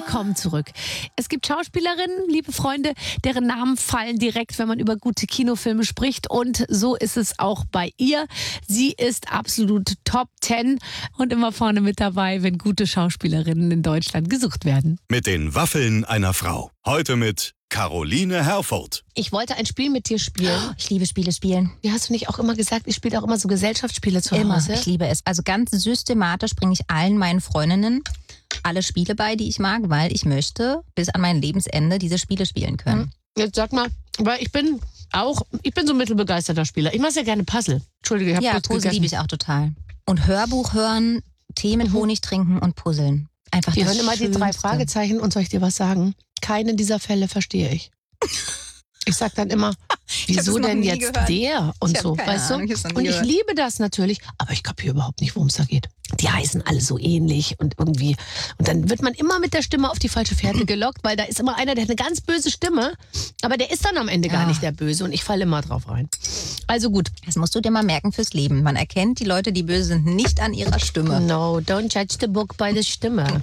Willkommen zurück. Es gibt Schauspielerinnen, liebe Freunde, deren Namen fallen direkt, wenn man über gute Kinofilme spricht. Und so ist es auch bei ihr. Sie ist absolut Top 10 und immer vorne mit dabei, wenn gute Schauspielerinnen in Deutschland gesucht werden. Mit den Waffeln einer Frau. Heute mit Caroline Herfurth. Ich wollte ein Spiel mit dir spielen. Ich liebe Spiele spielen. Wie hast du nicht auch immer gesagt, ich spiele auch immer so Gesellschaftsspiele zu Immer. Hause? Ich liebe es. Also ganz systematisch bringe ich allen meinen Freundinnen alle Spiele bei, die ich mag, weil ich möchte bis an mein Lebensende diese Spiele spielen können. Jetzt sag mal, weil ich bin so mittelbegeisterter Spieler. Ich mache ja gerne Puzzle. Entschuldige, ich habe Ja, kurz Puzzle gegessen. liebe ich auch total. Und Hörbuch hören, Tee mit Honig trinken und puzzeln. Einfach Wir das hören immer die 3 Schönste. Fragezeichen und soll ich dir was sagen? Keinen dieser Fälle verstehe ich. Ich sag dann immer, wieso das noch denn nie jetzt gehört. der und Ich hab so, keine weißt du? Ahnung, ich hab's noch nie Und ich gehört. liebe das natürlich, aber ich kapiere überhaupt nicht, worum es da geht. Die heißen alle so ähnlich und irgendwie, und dann wird man immer mit der Stimme auf die falsche Fährte gelockt, weil da ist immer einer, der hat eine ganz böse Stimme, aber der ist dann am Ende gar Ja. nicht der Böse und ich falle immer drauf rein. Also gut. Das musst du dir mal merken fürs Leben. Man erkennt die Leute, die böse sind, nicht an ihrer Stimme. No, don't judge the book by the Stimme.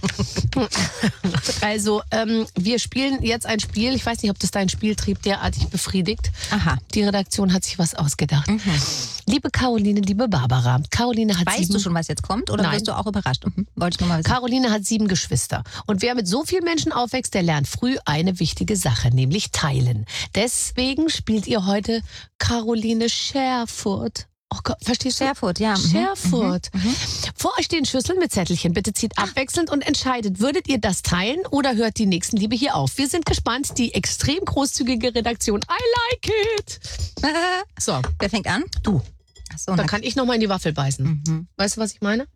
Also, wir spielen jetzt ein Spiel. Ich weiß nicht, ob das deinen Spieltrieb derartig befriedigt. Aha. Die Redaktion hat sich was ausgedacht. Liebe Caroline, liebe Barbara. Caroline hat Weißt du schon, was jetzt kommt oder Nein. wirst du auch überrascht? Wollte ich nur mal wissen. Caroline hat 7 Geschwister. Und wer mit so vielen Menschen aufwächst, der lernt früh eine wichtige Sache, nämlich teilen. Deswegen spielt ihr heute Caroline Scherfurt. Oh Gott, verstehst du? Scherfurt, ja. Scherfurt. Vor euch stehen Schüsseln mit Zettelchen. Bitte zieht abwechselnd und entscheidet, würdet ihr das teilen oder hört die Nächstenliebe hier auf? Wir sind gespannt. Die extrem großzügige Redaktion. I like it. So, Wer fängt an? du. Achso, Da kann ich noch mal in die Waffel beißen. Weißt du, was ich meine?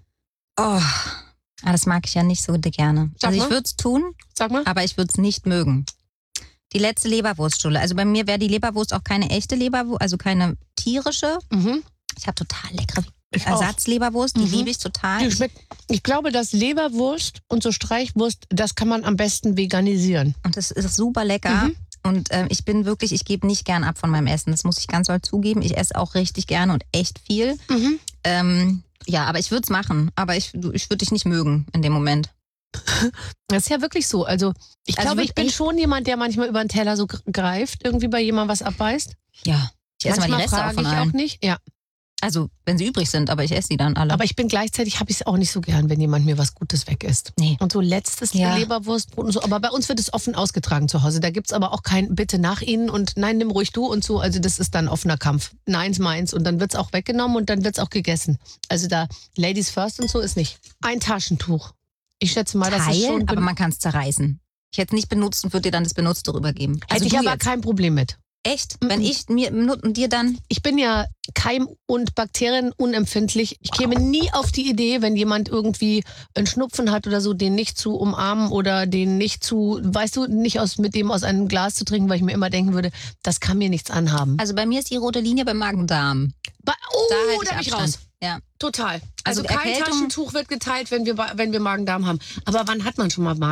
das mag ich ja nicht so gerne. Sag Also mal. ich würde es tun, Sag mal. aber ich würde es nicht mögen. Die letzte Leberwurststulle. Also bei mir wäre die Leberwurst auch keine echte Leberwurst, also keine tierische. Mhm. Ich habe total leckere Ich auch. Ersatzleberwurst, die liebe ich total. Die schmeckt, ich glaube, dass Leberwurst und so Streichwurst, das kann man am besten veganisieren. Und das ist super lecker. Und ich gebe nicht gern ab von meinem Essen. Das muss ich ganz doll zugeben. Ich esse auch richtig gerne und echt viel. Ja, aber ich würde es machen. Aber ich würde dich nicht mögen in dem Moment. Das ist ja wirklich so. Also ich Also glaube, wird ich bin echt- schon jemand, der manchmal über den Teller so greift, irgendwie bei jemandem was abbeißt. Ja. Ich esse mal die Manchmal Reste auch frage von ich allen. auch nicht. Ja. Also, wenn sie übrig sind, aber ich esse sie dann alle. Aber ich bin gleichzeitig, habe ich es auch nicht so gern, wenn jemand mir was Gutes weg isst. Nee. Und so letztes Ja. Leberwurstbrot und so. Aber bei uns wird es offen ausgetragen zu Hause. Da gibt es aber auch kein Bitte nach Ihnen und nein, nimm ruhig du und so. Also das ist dann offener Kampf. Neins, meins. Und dann wird es auch weggenommen und dann wird es auch gegessen. Also da Ladies first und so ist nicht. Ein Taschentuch. Ich schätze mal, das ist Teilen, schon... aber man kann es zerreißen. Ich hätte es nicht benutzt und würde dir dann das Benutzte rübergeben. Hätte ich du aber jetzt. kein Problem mit. Echt? Wenn ich mir und dir dann. Ich bin ja keim- und bakterienunempfindlich. Ich käme nie auf die Idee, wenn jemand irgendwie einen Schnupfen hat oder so, den nicht zu umarmen oder den nicht zu, weißt du, nicht mit dem aus einem Glas zu trinken, weil ich mir immer denken würde, das kann mir nichts anhaben. Also bei mir ist die rote Linie beim Magen-Darm. Da halte bin ich Abstand. raus. Ja. Total. Also Also kein Erkältung- Taschentuch wird geteilt, wenn wir Magen-Darm haben. Aber wann hat man schon mal